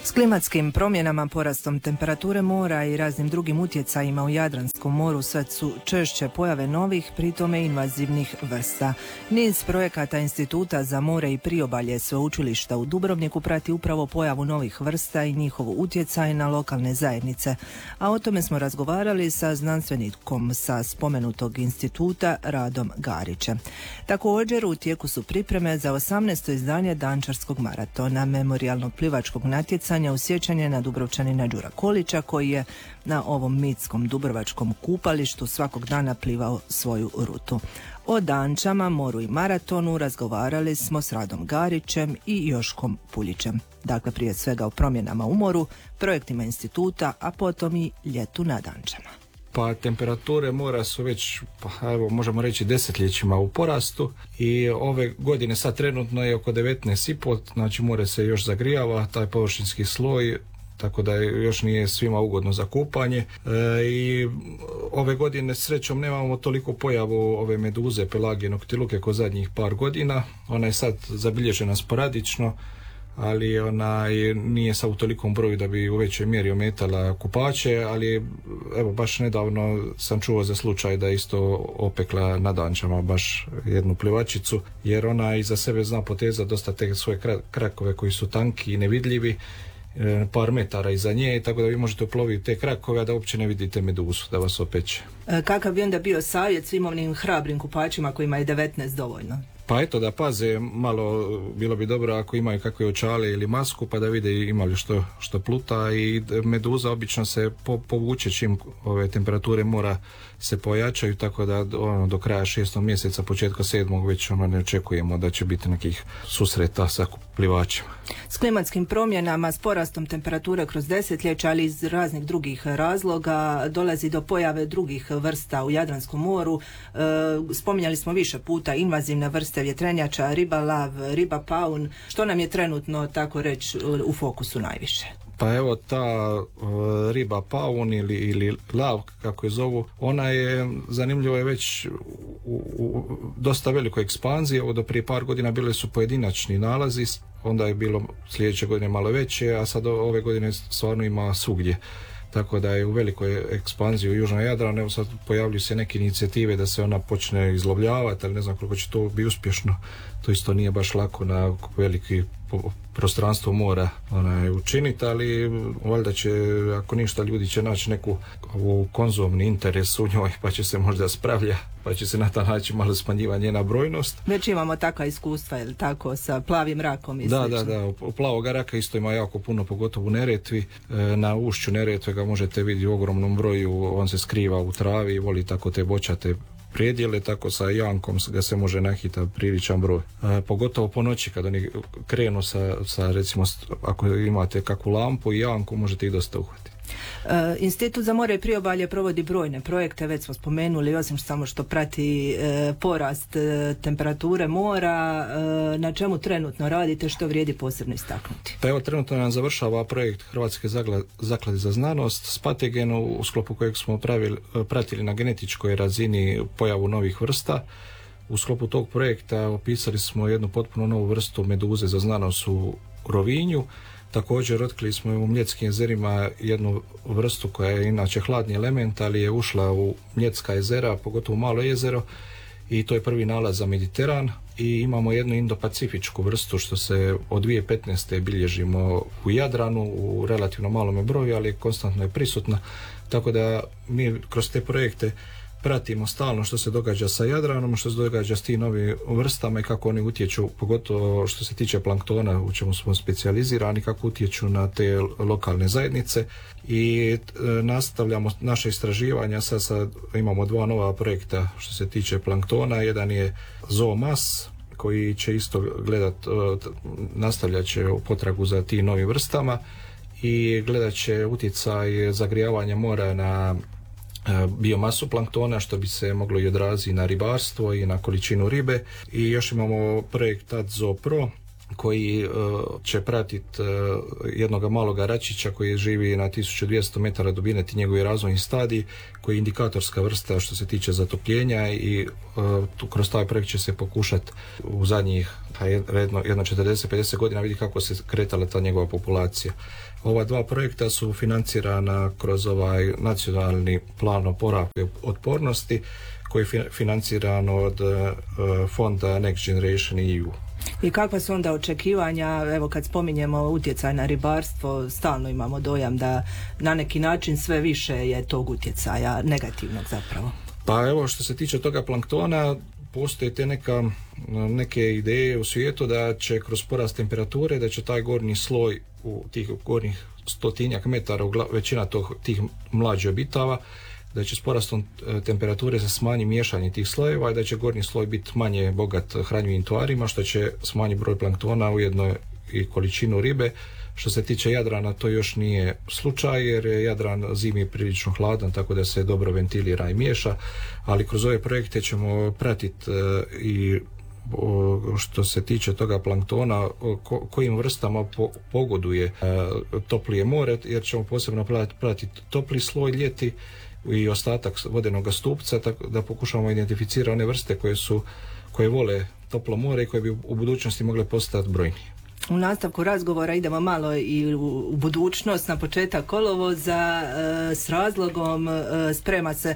S klimatskim promjenama, porastom temperature mora i raznim drugim utjecajima u Jadranskom moru sve su češće pojave novih, pri tome invazivnih vrsta. Niz projekata Instituta za more i priobalje Sveučilišta u Dubrovniku prati upravo pojavu novih vrsta i njihov utjecaj na lokalne zajednice. A o tome smo razgovarali sa znanstvenikom sa spomenutog instituta Radom Garićem. Također u tijeku su pripreme za 18. izdanje Dančarskog maratona, memorijalnog plivačkog natjecanja u sjećanje na Dubrovčanina Đura Kolića, koji je na ovom mitskom dubrovačkom kupalištu svakog dana plivao svoju rutu. O Dančama, moru i maratonu razgovarali smo s Radom Garićem i Joškom Puljićem. Dakle, prije svega o promjenama u moru, projektima instituta, a potom i ljetu na Dančama. Pa temperature mora su već, možemo reći, desetljećima u porastu i ove godine sad trenutno je oko 19,5, znači more se još zagrijava, taj površinski sloj, tako da još nije svima ugodno za kupanje. I ove godine srećom nemamo toliko pojavu ove meduze Pelagije noctiluke ko zadnjih par godina. Ona je sad zabilježena sporadično, ali ona nije sad u tolikom broju da bi u većoj mjeri ometala kupače, ali evo baš nedavno sam čuo za slučaj da isto opekla na Dančama baš jednu plivačicu, jer ona iza sebe zna poteza dosta te svoje krakove koji su tanki i nevidljivi, par metara iza nje, tako da vi možete uploviti te krakove, a da uopće ne vidite meduzu da vas opeče. Kakav bi onda bio savjet svim ovim hrabrim kupačima kojima je 19 dovoljno? Pa eto, da paze malo, bilo bi dobro ako imaju kakve očale ili masku, pa da vide ima li što pluta, i meduza obično se povuče čim ove temperature mora se pojačaju, tako da do kraja 6. mjeseca, početka 7. već ne očekujemo da će biti nekih susreta sa plivačima. S klimatskim promjenama, s porastom temperature kroz desetljeća, ali iz raznih drugih razloga, dolazi do pojave drugih vrsta u Jadranskom moru. Spominjali smo više puta invazivne vrste vjetrenjača, riba lav, riba paun. Što nam je trenutno, tako reći, u fokusu najviše? Pa evo ta riba paun ili lav, kako je zovu, ona je, zanimljivo je, već u dosta velikoj ekspanziji. Ovo do prije par godina bile su pojedinačni nalazi, onda je bilo sljedeće godine malo veće, a sad ove godine stvarno ima svugdje. Tako da je u velikoj ekspanziji u Južnom Jadranu. Evo sad pojavljuju se neke inicijative da se ona počne izlovljavati, ali ne znam koliko će to biti uspješno. To isto nije baš lako na veliki prostranstvo mora učiniti, ali valjda će, ako ništa, ljudi će naći neku konzumni interes u njoj, pa će se možda spravlja, pa će se na taj način malo smanjiva njena brojnost. Već imamo takva iskustva, je li tako, sa plavim rakom i slično? Da, plavog raka isto ima jako puno, pogotovo u Neretvi. Na ušću Neretve ga možete vidjeti u ogromnom broju, on se skriva u travi i voli tako te bočate predjele, tako sa jankom ga se može nahitati priličan broj. Pogotovo po noći kad oni krenu sa recimo, ako imate kakvu lampu i janku, možete ih dosta uhvatiti. Institut za more i priobalje provodi brojne projekte, već smo spomenuli, osim samo što prati porast temperature mora. Na čemu trenutno radite, što vrijedi posebno istaknuti? Pa evo, trenutno nam završava projekt Hrvatske zaklade za znanost s Pategenu, u sklopu kojeg smo pratili na genetičkoj razini pojavu novih vrsta. U sklopu tog projekta opisali smo jednu potpuno novu vrstu meduze za znanost u Rovinju. Također otkrili smo u Mljetskim jezerima jednu vrstu koja je inače hladni element, ali je ušla u Mljetska jezera, pogotovo Malo jezero, i to je prvi nalaz za Mediteran. I imamo jednu indopacifičku vrstu što se od 2015. bilježimo u Jadranu u relativno malome broju, ali konstantno je prisutna, tako da mi kroz te projekte pratimo stalno što se događa sa Jadranom, što se događa s tim novim vrstama i kako oni utječu, pogotovo što se tiče planktona, u čemu smo specijalizirani, kako utječu na te lokalne zajednice. I nastavljamo naše istraživanja. Sad imamo 2 nova projekta što se tiče planktona. Jedan je Zoomas, koji će isto nastavljat će potragu za tim novim vrstama i gledat će utjecaj zagrijavanja mora na biomasu planktona, što bi se moglo i odraziti na ribarstvo i na količinu ribe. I još imamo projekt AdZoo Pro, koji će pratiti jednog maloga račića koji živi na 1200 metara dubine, ti njegovi razvojni stadiji, koji je indikatorska vrsta što se tiče zatopljenja i kroz taj projekt će se pokušati u zadnjih jedno 40-50 godina vidi kako se kretala ta njegova populacija. Ova dva projekta su financirana kroz ovaj nacionalni plan oporavka i otpornosti koji je financiran od fonda Next Generation EU. I kakva su onda očekivanja, evo kad spominjemo utjecaj na ribarstvo, stalno imamo dojam da na neki način sve više je tog utjecaja negativnog zapravo. Pa evo što se tiče toga planktona, postoje te neke ideje u svijetu da će kroz porast temperature, da će taj gornji sloj u tih gornjih 100-tinjak metara, većina tih mlađih obitava, da će s porastom temperature se smanji miješanje tih slojeva i da će gornji sloj biti manje bogat hranjivim tvarima, što će smanjiti broj planktona, ujedno i količinu ribe. Što se tiče Jadrana, to još nije slučaj jer je Jadran zimi prilično hladan, tako da se dobro ventilira i miješa, ali kroz ove projekte ćemo pratiti i što se tiče toga planktona, kojim vrstama pogoduje toplije more, jer ćemo posebno pratiti topli sloj ljeti i ostatak vodenog stupca, tako da pokušamo identificirati one vrste koje vole toplo more i koje bi u budućnosti mogle postati brojnije. U nastavku razgovora idemo malo i u budućnost, na početak kolovoza, s razlogom sprema se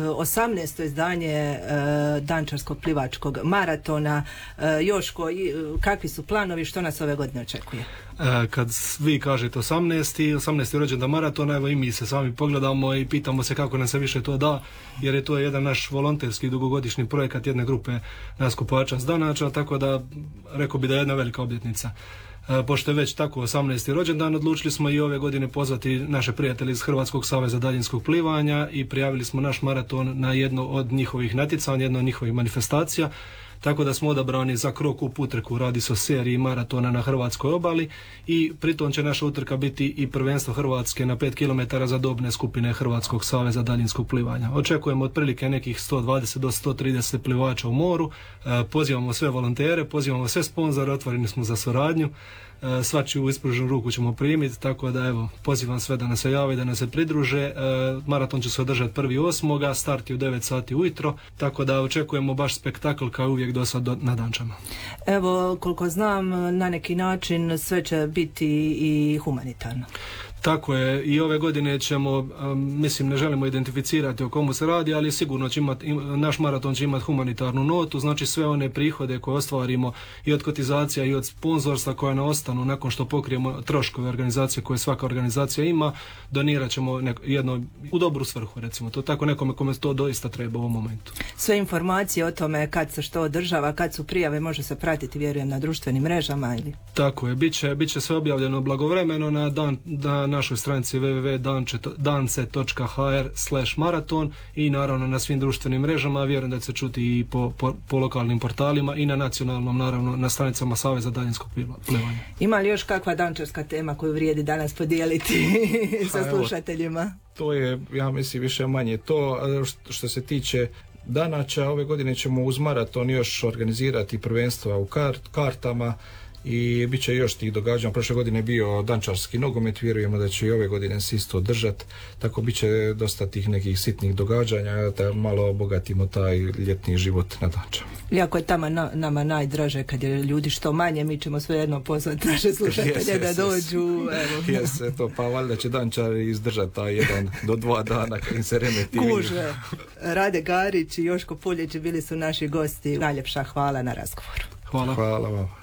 18. izdanje Dančarskog plivačkog maratona. Joško, kakvi su planovi, što nas ove godine očekuje? Kad vi kažete 18. rođendan maratona, evo i mi se sami pogledamo i pitamo se kako nam se više to da, jer je to jedan naš volonterski dugogodišnji projekat jedne grupe naskupača s Danača, tako da rekao bi da je jedna velika obljetnica. Pošto je već tako 18. rođendan, odlučili smo i ove godine pozvati naše prijatelje iz Hrvatskog saveza daljinskog plivanja i prijavili smo naš maraton na jedno od njihovih natjecanja, jedno od njihovih manifestacija. Tako da smo odabrani za Krok up utrku, radi se o seriji maratona na hrvatskoj obali i pritom će naša utrka biti i prvenstvo Hrvatske na 5 km za dobne skupine Hrvatskog saveza daljinskog plivanja. Očekujemo otprilike nekih 120 do 130 plivača u moru, pozivamo sve volontere, pozivamo sve sponzore, otvoreni smo za suradnju. Svačiju ispruženu ruku ćemo primiti, tako da evo, pozivam sve da nas se jave, da nas se pridruže. Maraton će se održati 1.8. start je u 9 sati ujutro, tako da očekujemo baš spektakl kao uvijek do sad na Dančama. Evo, koliko znam, na neki način sve će biti i humanitarno. Tako je, i ove godine ćemo, mislim, ne želimo identificirati o komu se radi, ali sigurno će naš maraton će imati humanitarnu notu, znači sve one prihode koje ostvarimo i od kotizacija i od sponzorstva koje nam ostanu nakon što pokrijemo troškove organizacije koje svaka organizacija ima, donirat ćemo jedno u dobru svrhu, recimo to tako nekome kome to doista treba u ovom momentu. Sve informacije o tome kad se što održava, kad su prijave, može se pratiti, vjerujem, na društvenim mrežama ili? Tako je, bit će sve objavljeno blagovremeno na našoj stranici www.dance.hr/maraton i naravno na svim društvenim mrežama, vjerujem da će se čuti i po lokalnim portalima i na nacionalnom, naravno na stranicama Saveza daljinskog plivanja. Ima li još kakva dančarska tema koju vrijedi danas podijeliti sa slušateljima? To je, ja mislim, više manje to. Što se tiče Danača, ove godine ćemo uz maraton još organizirati prvenstva u kartama i bit će još tih događanja. Prošle godine je bio dančarski nogomet, vjerujemo da će i ove godine se isto održati, tako bit će dosta tih nekih sitnih događanja da malo obogatimo taj ljetni život na Dančama. Iako je tamo nama najdraže kad je ljudi što manje, mi ćemo svejedno pozvati naše slušatelje da dođu. Jeste to, pa valjda će Dančari izdržati taj 1 do 2 dana kad im se remeti. Kuže. Rade Garić i Joško Puljić bili su naši gosti. Najljepša hvala na razgovoru. Hvala. Hvala vam.